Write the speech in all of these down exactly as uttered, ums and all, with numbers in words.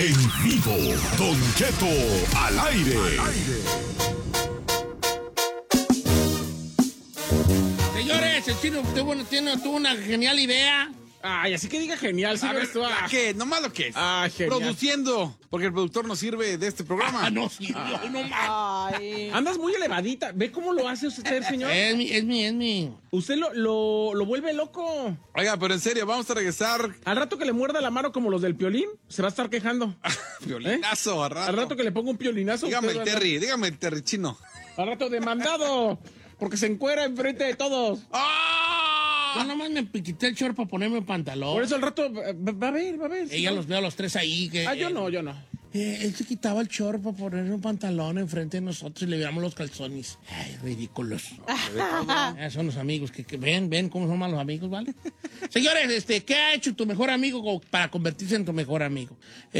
En vivo, Don Cheto al aire. Señores, el chino tuvo, tiene, tuvo una genial idea. Ay, así que diga genial, A ver, tú. ¿a qué? Nomás lo que es. Ah, genial. Produciendo, porque el productor nos sirve de este programa. Ah, no, sí, no, no más. Andas muy elevadita. ¿Ve cómo lo hace usted, señor? Es mi, es mi, es mi. Usted lo, lo, lo vuelve loco. Oiga, pero en serio, vamos a regresar. Al rato que le muerda la mano como los del Piolín, se va a estar quejando. Violinazo, al rato. Al rato que le ponga un piolinazo. Dígame usted el va a Terry, dígame el Terry chino. andar- Al rato demandado. Porque se encuera enfrente de todos. ¡Ah! Yo nomás me quité el short para ponerme el pantalón. Por eso al rato va va a ver, va a ver. Eh, ya ¿no? los veo a los tres ahí. Que, Ah, yo no, yo no. Eh, él se quitaba el short para ponerme un pantalón enfrente de nosotros y le veíamos los calzones. Ay, ridículos. Eh, son los amigos que, que ven, ven cómo son malos amigos, ¿vale? Señores, este, ¿qué ha hecho tu mejor amigo co- para convertirse en tu mejor amigo?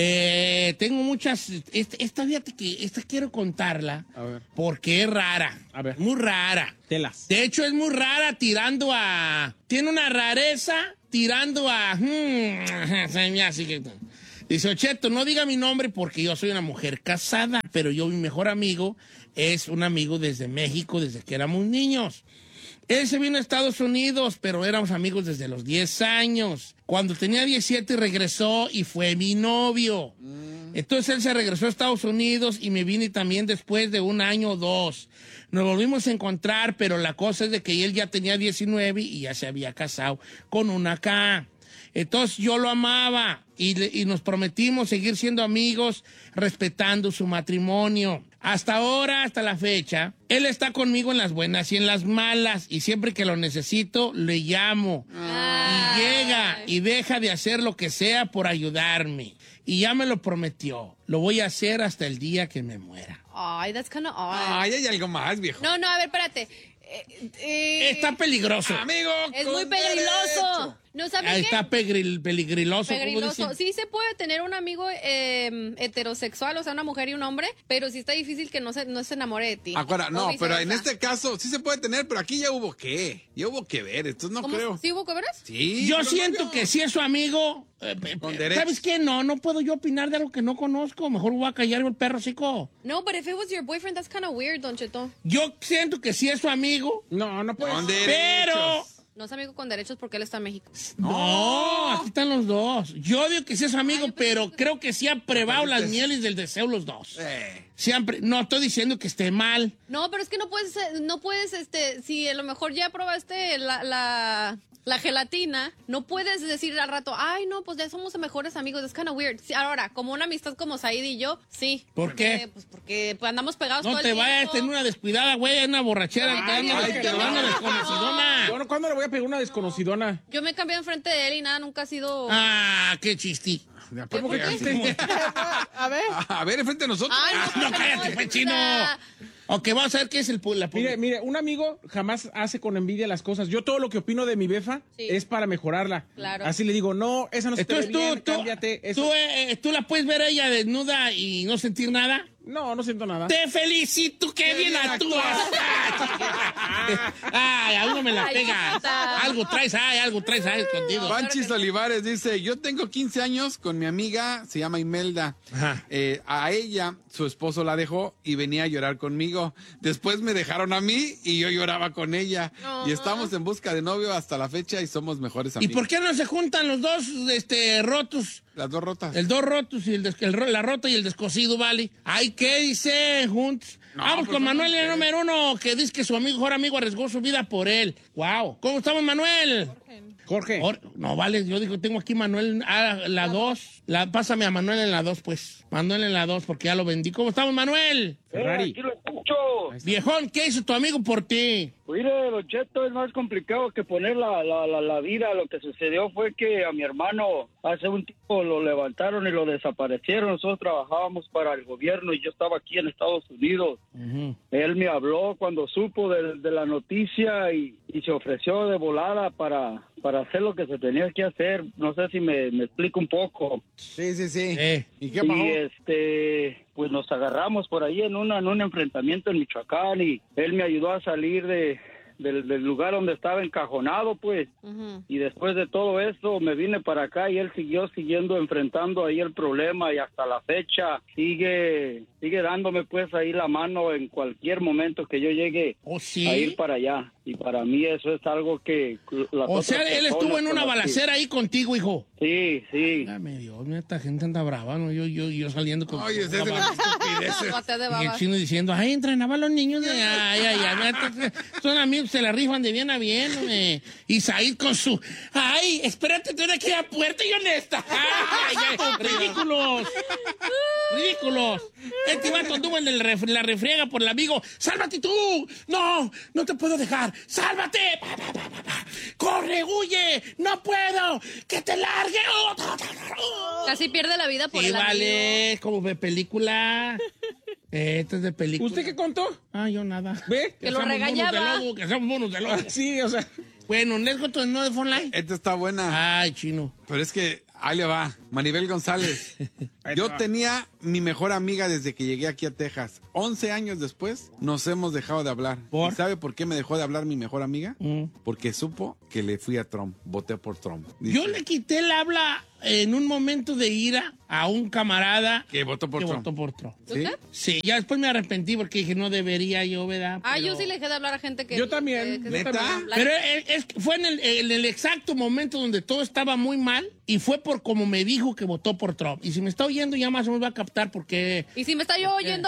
Eh, tengo muchas. Esta, esta, fíjate que esta quiero contarla A ver. porque es rara. A ver. Muy rara. Telas. De hecho, es muy rara tirando a. Tiene una rareza tirando a. Hmm, se me hace que. Dice, Ocheto, no diga mi nombre porque yo soy una mujer casada, pero yo, mi mejor amigo, es un amigo desde México, desde que éramos niños. Él se vino a Estados Unidos, pero éramos amigos desde los diez años. Cuando tenía diecisiete regresó y fue mi novio. Mm. Entonces él se regresó a Estados Unidos y me vine también después de un año o dos. Nos volvimos a encontrar, pero la cosa es de que él ya tenía diecinueve y ya se había casado con una acá. Entonces yo lo amaba y, le, y nos prometimos seguir siendo amigos respetando su matrimonio. Hasta ahora, hasta la fecha, él está conmigo en las buenas y en las malas y siempre que lo necesito le llamo. Ay. Y llega y deja de hacer lo que sea por ayudarme. Y ya me lo prometió. Lo voy a hacer hasta el día que me muera. Ay, that's kind of odd. Ay, hay algo más, viejo. No, no, a ver, espérate. Eh, eh, Está peligroso. Amigo, es con muy peligroso. derecho. ¿No sabes Ahí qué? está pegril, peligriloso. ¿cómo Peligroso. dicen? Sí se puede tener un amigo eh, heterosexual, o sea, una mujer y un hombre, pero sí está difícil que no se, no se enamore de ti. Acuerda, O no, pero en viceversa. este caso sí se puede tener, pero aquí ya hubo qué. Ya hubo que ver, entonces no ¿Cómo? creo. ¿Sí hubo que veras? Sí. Yo pero siento no, que si es su amigo, eh, Con eh, derechos. ¿sabes qué? No, no puedo yo opinar de algo que no conozco. Mejor voy a callar el perro chico. No, but if it was your boyfriend, that's kind of weird, Don Cheto. Yo siento que si es su amigo, No, no puede Con ser. derechos. pero... No es amigo con derechos porque él está en México. No, aquí están los dos. Yo digo que sí es su amigo, Ay, yo pensé pero que- creo que sí han probado las Entonces- mieles del deseo los dos. Eh. Siempre, no estoy diciendo que esté mal. No, pero es que no puedes, eh, no puedes, este, si a lo mejor ya probaste la, la, la gelatina, no puedes decir al rato, ay, no, pues ya somos mejores amigos, es kind of weird. Sí, ahora, como una amistad como Said y yo, sí. ¿Por Porque, qué? Pues porque pues, andamos pegados todo No el te vayas a tiempo. tener una descuidada, güey, una borrachera. Ay, te van a- ay, te qué van a bueno. desconocidona. Yo no, ¿cuándo le voy a pegar una desconocidona? Yo me cambié enfrente de él y nada, nunca ha sido... Ah, qué chistí. ¿De a ¿Qué, poco por ya qué? se- A ver. A ver, enfrente de nosotros. Ay, Ah, no, cállate, no, fue no, chino. no. Ok, vamos a ver qué es el pu- la pu- Mire, mire, un amigo jamás hace con envidia las cosas. Yo todo lo que opino de mi befa Sí. es para mejorarla. Claro. Así le digo, no, esa no se te ve Entonces tú, bien, tú, cámbiate. Eso. tú, eh, eh, tú la puedes ver a ella desnuda y no sentir nada. No, no siento nada. Te felicito, qué bien bien actúas. Ay, a uno me la Ay, pega. chiquita. Algo traes ahí, algo traes ahí escondido. Panchis claro que Olivares dice, yo tengo quince años con mi amiga, se llama Imelda. Ajá. Eh, a ella, su esposo la dejó y venía a llorar conmigo. Después me dejaron a mí y yo lloraba con ella. No. Y estamos en busca de novio hasta la fecha y somos mejores ¿Y amigos. por qué no se juntan los dos este, rotos? Las dos rotas. El dos rotos y el, des- el ro- la rota y el descosido, ¿vale? Ay, ¿qué dice juntos? No, Vamos pues con son Manuel, el mujeres. número uno, que dice que su amigo, mejor amigo arriesgó su vida por él. Wow. ¿Cómo estamos, Manuel? Jorge. Or- no, vale, yo digo, tengo aquí Manuel, ah, la dos. La, pásame a Manuel en la dos, pues. Manuel en la dos, porque ya lo vendí. ¿Cómo estamos, Manuel? Ferrari. Eh, aquí lo escucho. Viejón, ¿qué hizo tu amigo por ti? Mire, Don Cheto, es más complicado que poner la, la, la, la vida. Lo que sucedió fue que a mi hermano hace un tiempo lo levantaron y lo desaparecieron. Nosotros trabajábamos para el gobierno y yo estaba aquí en Estados Unidos. Ujú. Él me habló cuando supo de, de la noticia y, y se ofreció de volada para, para hacer lo que se tenía que hacer. No sé si me, me explico un poco. Sí, sí, sí. Eh. ¿Y qué pasó? Y este, pues nos agarramos por ahí en, una, en un enfrentamiento en Michoacán y él me ayudó a salir de, del, del lugar donde estaba encajonado, pues. Ujú. Y después de todo eso me vine para acá y él siguió siguiendo enfrentando ahí el problema y hasta la fecha sigue sigue dándome pues ahí la mano en cualquier momento que yo llegue ¿Oh, sí? a ir para allá. Y para mí eso es algo que... las O otras sea, él personas estuvo en con una las que- balacera ahí contigo, hijo. Sí, sí. Dame Dios, esta gente anda brava, ¿no? Yo, yo, yo saliendo con... Oye, ese es de las estupideces. Bote de Y el babas. chino diciendo, ay, entrenaba a los niños de... Ay, ay, ay, ay, son amigos, se la rifan de bien a bien, hombre. Y Said con su... Ay, espérate, tú eres aquí a puerta y honesta. Ay, ay, ay, ridículos. Ridículos. Este vato anduvo en el ref- la refriega por el amigo. ¡Sálvate tú! ¡No! ¡No te puedo dejar! ¡Sálvate! Pa, pa, pa, pa, pa. ¡Corre, huye! ¡No puedo! ¡Que te largue! Oh, ta, ta, ta, oh. Casi pierde la vida por Sí, el amigo. vale, como de película. Esto es de película. ¿Usted qué contó? Ah, yo nada. ¿Ve? Que lo somos monos regañaba. de lobo, que somos monos de lobo. Ah, sí, o sea. Bueno, ¿les cuento no de Phone Line? Esta está buena. Ay, chino. Pero es que ahí le va. Maribel González. Yo tenía mi mejor amiga desde que llegué aquí a Texas. once años después nos hemos dejado de hablar. ¿Por? ¿Y sabe por qué me dejó de hablar mi mejor amiga? Mm. Porque supo que le fui a Trump. Voté por Trump. Dice, Yo le quité el habla en un momento de ira a un camarada Que votó por que Trump. votó por Trump. ¿Sí? ¿Usted? Sí, ya después me arrepentí porque dije, no debería yo, ¿verdad? Ah, Pero- yo sí le dejé de hablar a gente que... Yo también. que- que- ¿Neta? La- Pero es, es- fue en el, en el exacto momento donde todo estaba muy mal y fue por como me dijo que votó por Trump. Y si me está oyendo ya más o menos va a captar porque... Y si me está yo oyendo...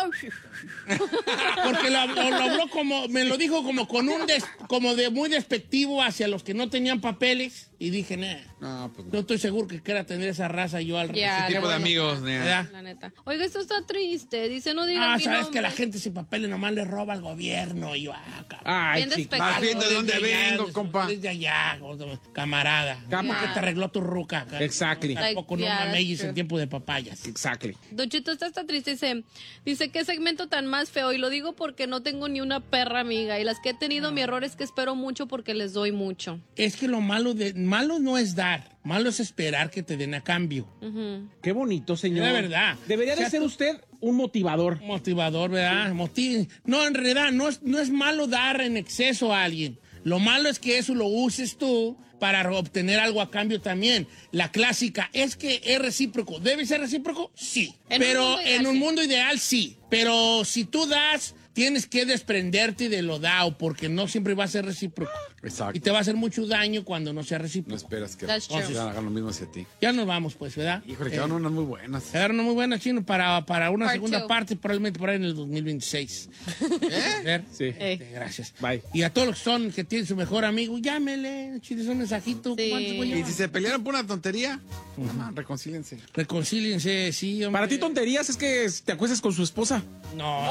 Porque lo, lo- lo habló como, me lo dijo como con un des- como de muy despectivo hacia los que no tenían papeles. Y dije, nah, No, pues no no. estoy seguro que quiera tener esa raza yo al Ya, Ese tipo de no, amigos. nea. ¿verdad? La neta. Oiga, esto está triste. Dice, no digan Ah, mi sabes nombre. que la gente sin papeles nomás le roba al gobierno. Y yo, ah, cabrón. Ay, Bien chico. Más bien de despectivo. dónde Desde allá, vengo, desde- compa. Desde allá, camarada. Cama- ¿Cómo que te arregló tu ruca? Exactly. Tampoco Like, no yeah, mamellis that's en tiempo de papayas. Exactly. Don Chito, esta está triste. Dice, dice, qué segmento tan más feo. Y lo digo porque no tengo ni una perra amiga. Y las que he tenido, mi error es que espero mucho porque les doy mucho. Es que lo malo de malo no es dar, malo es esperar que te den a cambio. Ujú. Qué bonito, señor. De verdad. Debería O sea, de ser tú- usted un motivador. Motivador, ¿verdad? Motiv- No, en realidad no es, no es malo dar en exceso a alguien. Lo malo es que eso lo uses tú para obtener algo a cambio también. La clásica, es que es recíproco. ¿Debe ser recíproco? Sí. En un Pero mundo ideal, en un sí. mundo ideal, sí. Pero si tú das, tienes que desprenderte de lo dado porque no siempre va a ser recíproco. Exacto. Y te va a hacer mucho daño cuando no sea No recíproco. esperas que That's true. hagan lo mismo hacia ti. Ya nos vamos, pues, ¿verdad? Híjole, Eh, quedaron unas muy buenas. Quedaron muy buenas, Chino, para, para una Part segunda two. parte, probablemente por ahí en el dos mil veintiséis. ¿Eh? Sí. Ey. Gracias. Bye. Y a todos los que son, que tienen su mejor amigo, llámele, chile, un mensajito. Sí. ¿Cuántos voy a Y llevar? si se pelearon por una tontería, nada más, reconcílense. Reconcíliense, sí, hombre. Para ti tonterías es que te acuestas con su esposa. No.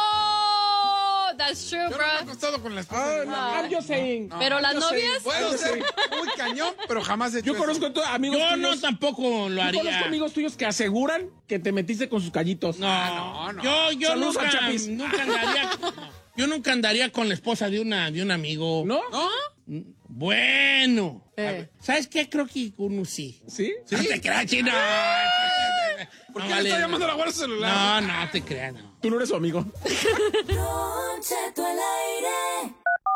Oh, that's true, Yo no me he bro. acostado con la esposa. Ah, de no, nadie. I'm just saying. Pero las I'm just novias... saying. Puedo I'm just ser saying. muy cañón, pero jamás he hecho Yo eso. conozco to- amigos Yo tuyos. no tampoco lo Yo conozco haría. amigos tuyos que aseguran que te metiste con sus callitos. No, Ah, no, no. Yo, yo Saludos nunca, al Chapis. nunca andaría. Yo nunca andaría con la esposa de una, de un amigo. ¿No? ¿No? Bueno. Eh. A ver, ¿sabes qué? Creo que uno sí. ¿Sí? No te creas, chino. ¿Por No qué vale, le está no. llamando a la guardia celular? No, no te creas, no. Tú no eres su amigo. Don Cheto al aire.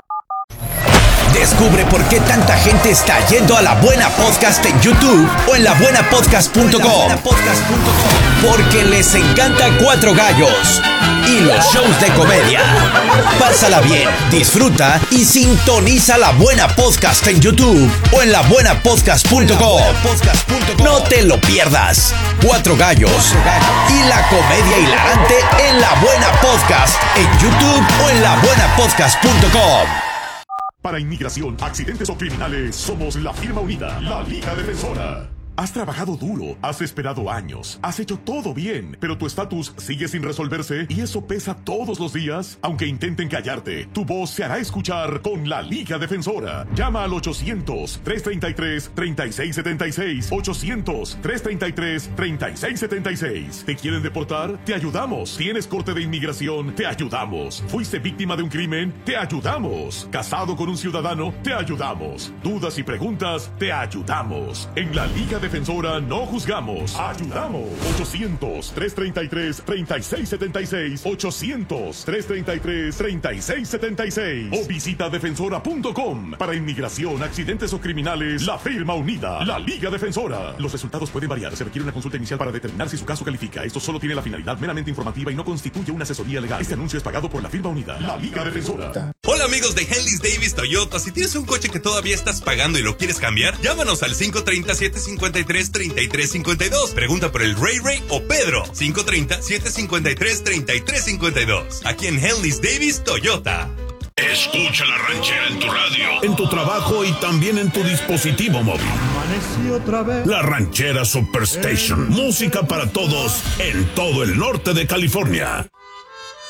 Descubre por qué tanta gente está yendo a La Buena Podcast en YouTube o en la buena podcast punto com. Porque les encanta Cuatro Gallos y los shows de comedia. Pásala bien, disfruta y sintoniza La Buena Podcast en YouTube o en la buena podcast punto com. No te lo pierdas. Cuatro Gallos y la comedia hilarante en La Buena Podcast en YouTube o en la buena podcast punto com. Para inmigración, accidentes o criminales, somos la firma unida, la Liga Defensora. Has trabajado duro, has esperado años, has hecho todo bien, pero tu estatus sigue sin resolverse y eso pesa todos los días. Aunque intenten callarte, tu voz se hará escuchar con la Liga Defensora. Llama al ochocientos, trescientos treinta y tres, treinta y seis setenta y seis, ochocientos, trescientos treinta y tres, treinta y seis setenta y seis. ¿Te quieren deportar? Te ayudamos. ¿Tienes corte de inmigración? Te ayudamos. ¿Fuiste víctima de un crimen? Te ayudamos. ¿Casado con un ciudadano? Te ayudamos. ¿Dudas y preguntas? Te ayudamos. En la Liga Defensora Defensora no juzgamos, ayudamos. ochocientos, trescientos treinta y tres, treinta y seis setenta y seis. ochocientos, trescientos treinta y tres, treinta y seis setenta y seis. O visita defensora punto com. Para inmigración, accidentes o criminales, la firma unida, la Liga Defensora. Los resultados pueden variar. Se requiere una consulta inicial para determinar si su caso califica. Esto solo tiene la finalidad meramente informativa y no constituye una asesoría legal. Este anuncio es pagado por la firma unida, la Liga Defensora. Hola amigos de Henley's Davis Toyota. Si tienes un coche que todavía estás pagando y lo quieres cambiar, llámanos al cinco tres cero, siete cinco tres, tres tres cinco dos. Pregunta por el Ray Ray o Pedro. cinco tres cero, siete cinco tres, tres tres cinco dos. Aquí en Henley's Davis Toyota. Escucha la ranchera en tu radio, en tu trabajo y también en tu dispositivo móvil. Otra vez. La Ranchera Superstation. Música para todos en todo el norte de California.